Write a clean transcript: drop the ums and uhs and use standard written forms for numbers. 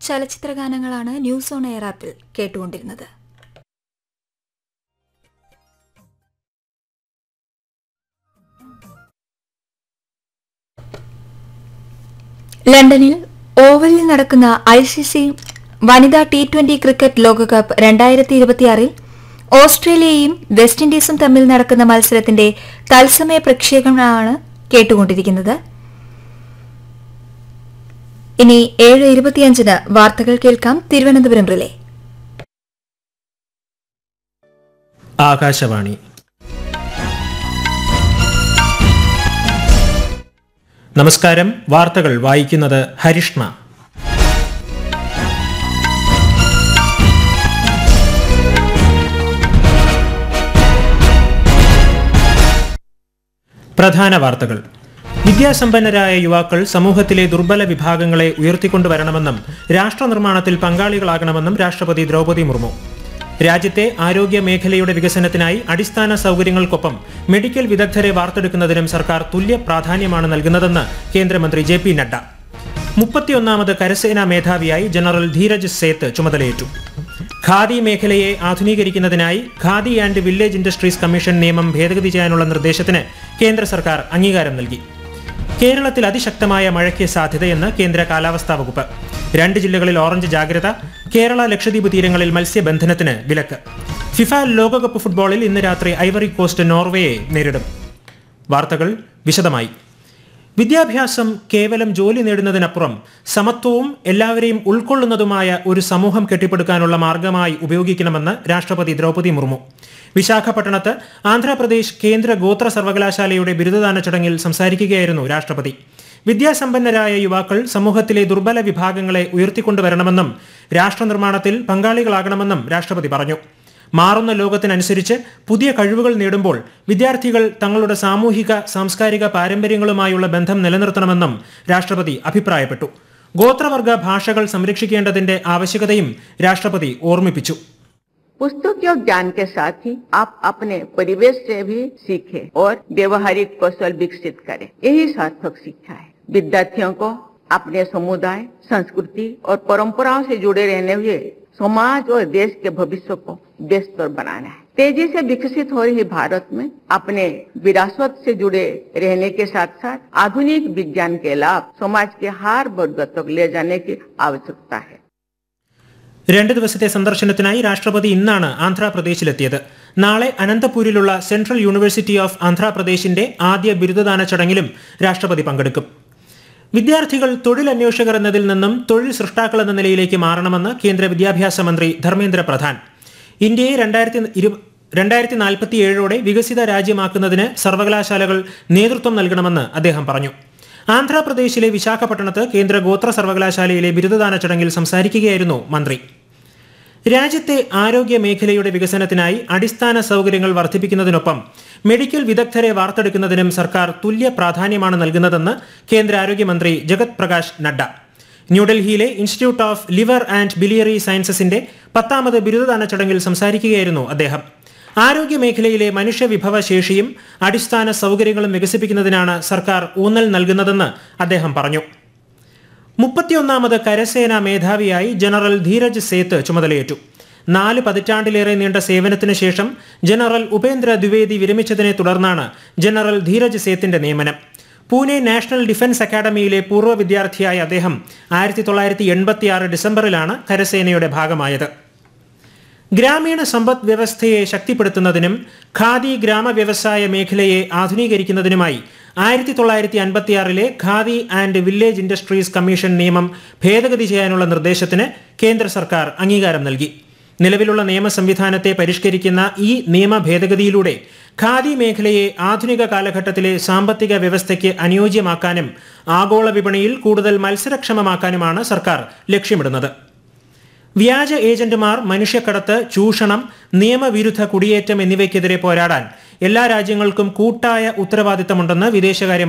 ചലച്ചിത്രഗാനങ്ങളാണ് news on air ആപ്പിൽ കേട്ടുകൊണ്ടിരുന്നത്. ലണ്ടനിൽ ഓവലിൽ നടക്കുന്ന ICC വനിതാ T20 ക്രിക്കറ്റ് ലോകകപ്പ് 2026 ഓസ്ട്രേലിയയും വെസ്റ്റ് ഇൻഡീസും തമ്മിൽ നടക്കുന്ന മത്സരത്തിന്റെ തത്സമയ പ്രക്ഷേപണമാണ് കേട്ടുകൊണ്ടിരിക്കുന്നത്. ഇനി 7:25 വാർത്തകൾ കേൾക്കാം. തിരുവനന്തപുരം റിലേ. ആകാശവാണി. നമസ്കാരം. വാർത്തകൾ വായിക്കുന്നത് ഹരിഷ്ണ. പ്രധാന വാർത്തകൾ. വിദ്യാസമ്പന്നരായ യുവാക്കൾ സമൂഹത്തിലെ ദുർബല വിഭാഗങ്ങളെ ഉയർത്തിക്കൊണ്ടുവരണമെന്നും രാഷ്ട്രനിർമ്മാണത്തിൽ പങ്കാളികളാകണമെന്നും രാഷ്ട്രപതി ദ്രൗപദി മുർമു. രാജ്യത്തെ ആരോഗ്യ മേഖലയുടെ വികസനത്തിനായി അടിസ്ഥാന സൗകര്യങ്ങൾക്കൊപ്പം മെഡിക്കൽ വിദഗ്ധരെ വാർത്തെടുക്കുന്നതിനും സർക്കാർ തുല്യ പ്രാധാന്യമാണ് നൽകുന്നതെന്ന് കേന്ദ്രമന്ത്രി JP നഡ്ഡ. 31ാമത് കരസേനാ മേധാവിയായി ജനറൽ ധീരജ് സേത്ത് ചുമതലയേറ്റു. ഖാദി മേഖലയെ ആധുനീകരിക്കുന്നതിനായി khadi and village industries commission നിയമം ഭേദഗതി ചെയ്യാനുള്ള നിർദ്ദേശത്തിന് കേന്ദ്ര സർക്കാർ അംഗീകാരം നൽകി. കേരളത്തിൽ അതിശക്തമായ മഴയ്ക്ക് സാധ്യതയെന്ന് കേന്ദ്ര കാലാവസ്ഥാ വകുപ്പ്. 2 ജില്ലകളിൽ ഓറഞ്ച് ജാഗ്രത. കേരള ലക്ഷദ്വീപ് തീരങ്ങളിൽ മത്സ്യബന്ധനത്തിന് വിലക്ക്. ഫിഫ ലോകകപ്പ് ഫുട്ബോളിൽ ഇന്ന് രാത്രി ഐവറി കോസ്റ്റ് നോർവേയെ നേരിടും. വാർത്തകൾ വിശദമായി. വിദ്യാഭ്യാസം കേവലം ജോലി നേടുന്നതിനപ്പുറം സമത്വവും എല്ലാവരെയും ഉൾക്കൊള്ളുന്നതുമായ ഒരു സമൂഹം കെട്ടിപ്പടുക്കാനുള്ള മാർഗമായി ഉപയോഗിക്കണമെന്ന് രാഷ്ട്രപതി ദ്രൗപദി മുർമു. വിശാഖപട്ടണത്ത് ആന്ധ്രാപ്രദേശ് കേന്ദ്ര ഗോത്ര സർവകലാശാലയുടെ ബിരുദദാന ചടങ്ങിൽ സംസാരിക്കുകയായിരുന്നു രാഷ്ട്രപതി. വിദ്യാസമ്പന്നരായ യുവാക്കൾ സമൂഹത്തിലെ ദുർബല വിഭാഗങ്ങളെ ഉയർത്തിക്കൊണ്ടുവരണമെന്നും രാഷ്ട്രനിർമ്മാണത്തിൽ പങ്കാളികളാകണമെന്നും രാഷ്ട്രപതി പറഞ്ഞു. മാറുന്ന ലോകത്തിനനുസരിച്ച് പുതിയ കഴിവുകൾ നേടുമ്പോൾ വിദ്യാർത്ഥികൾ തങ്ങളുടെ സാമൂഹിക സാംസ്കാരിക പാരമ്പര്യങ്ങളുമായുള്ള ബന്ധം നിലനിർത്തണമെന്നും രാഷ്ട്രപതി അഭിപ്രായപ്പെട്ടു. ഗോത്രവർഗ ഭാഷകൾ സംരക്ഷിക്കേണ്ടതിന്റെ ആവശ്യകതയും രാഷ്ട്രപതി ഓർമ്മിപ്പിച്ചു. पुस्तकीय ज्ञान के साथ ही आप अपने परिवेश से भी सीखें और व्यवहारिक कौशल विकसित करें. यही सार्थक शिक्षा है. विद्यार्थियों को अपने समुदाय, संस्कृति और परंपराओं से जुड़े रहने हुए समाज और देश के भविष्य को बेहतर बनाना है. तेजी से विकसित हो रही भारत में अपने विरासत से जुड़े रहने के साथ साथ आधुनिक विज्ञान के लाभ समाज के हर वर्ग तक ले जाने की आवश्यकता है. 2 ദിവസത്തെ സന്ദർശനത്തിനായി രാഷ്ട്രപതി ഇന്നാണ് ആന്ധ്രാപ്രദേശിലെത്തിയത്. നാളെ അനന്തപൂരിലുള്ള സെൻട്രൽ യൂണിവേഴ്സിറ്റി ഓഫ് ആന്ധ്രാപ്രദേശിന്റെ ആദ്യ ബിരുദദാന ചടങ്ങിലും രാഷ്ട്രപതി പങ്കെടുക്കും. വിദ്യാർത്ഥികൾ തൊഴിലന്വേഷകർ എന്നതിൽ നിന്നും തൊഴിൽ സൃഷ്ടാക്കൾ എന്ന നിലയിലേക്ക് മാറണമെന്ന് കേന്ദ്ര വിദ്യാഭ്യാസ മന്ത്രി ധർമ്മേന്ദ്ര പ്രധാൻ. ഇന്ത്യയെ 2047 വികസിത രാജ്യമാക്കുന്നതിന് സർവകലാശാലകൾ നേതൃത്വം നൽകണമെന്ന് അദ്ദേഹം പറഞ്ഞു. ആന്ധ്രാപ്രദേശിലെ വിശാഖപട്ടണത്ത് കേന്ദ്ര ഗോത്ര സർവകലാശാലയിലെ ബിരുദദാന ചടങ്ങിൽ സംസാരിക്കുകയായിരുന്നു മന്ത്രി. രാജ്യത്തെ ആരോഗ്യ മേഖലയുടെ വികസനത്തിനായി അടിസ്ഥാന സൗകര്യങ്ങൾ വർദ്ധിപ്പിക്കുന്നതിനൊപ്പം മെഡിക്കൽ വിദഗ്ധരെ വാർത്തെടുക്കുന്നതിനും സർക്കാർ തുല്യ പ്രാധാന്യമാണ് നൽകുന്നതെന്ന് കേന്ദ്ര ആരോഗ്യമന്ത്രി ജഗത് പ്രകാശ് നഡ്ഡ. ന്യൂഡൽഹിയിലെ institute of liver and biliary സയൻസസിന്റെ 10ാമത് ബിരുദദാന ചടങ്ങിൽ സംസാരിക്കുകയായിരുന്നു അദ്ദേഹം. ആരോഗ്യ മേഖലയിലെ മനുഷ്യവിഭവ ശേഷിയും അടിസ്ഥാന സൗകര്യങ്ങളും വികസിപ്പിക്കുന്നതിനാണ് സർക്കാർ ഊന്നൽ നൽകുന്നതെന്ന് അദ്ദേഹം പറഞ്ഞു. 31ാമത് കരസേനാ മേധാവിയായി ജനറൽ ധീരജ് സേത്ത് ചുമതലയേറ്റു. 4 പതിറ്റാണ്ടിലേറെ നീണ്ട സേവനത്തിനു ശേഷം ജനറൽ ഉപേന്ദ്ര ദ്വിവേദി വിരമിച്ചതിനെ തുടർന്നാണ് ജനറൽ ധീരജ് സേത്തിന്റെ നിയമനം. പൂനെ നാഷണൽ ഡിഫൻസ് അക്കാദമിയിലെ പൂർവ്വ വിദ്യാർത്ഥിയായ അദ്ദേഹം 1986 ഡിസംബറിലാണ് കരസേനയുടെ ഭാഗമായത്. ഗ്രാമീണ സമ്പദ് വ്യവസ്ഥയെ ശക്തിപ്പെടുത്തുന്നതിനും ഖാദി ഗ്രാമ വ്യവസായ മേഖലയെ ആധുനീകരിക്കുന്നതിനുമായി 1956 khadi and village industries commission നിയമം ഭേദഗതി ചെയ്യാനുള്ള നിർദ്ദേശത്തിന് കേന്ദ്ര സർക്കാർ അംഗീകാരം നൽകി. നിലവിലുള്ള നിയമ സംവിധാനത്തെ പരിഷ്കരിക്കുന്ന ഈ നിയമ ഭേദഗതിയിലൂടെ ഖാദി മേഖലയെ ആധുനിക കാലഘട്ടത്തിലെ സാമ്പത്തിക വ്യവസ്ഥയ്ക്ക് അനുയോജ്യമാക്കാനും ആഗോള വിപണിയിൽ കൂടുതൽ മത്സരക്ഷമമാക്കാനുമാണ് സർക്കാർ ലക്ഷ്യമിടുന്നത്. വ്യാജ ഏജന്റുമാർ, മനുഷ്യക്കടത്ത്, ചൂഷണം, നിയമവിരുദ്ധ കുടിയേറ്റം എന്നിവയ്ക്കെതിരെ പോരാടാൻ എല്ലാ രാജ്യങ്ങൾക്കും കൂട്ടായ ഉത്തരവാദിത്തമുണ്ടെന്ന് വിദേശകാര്യ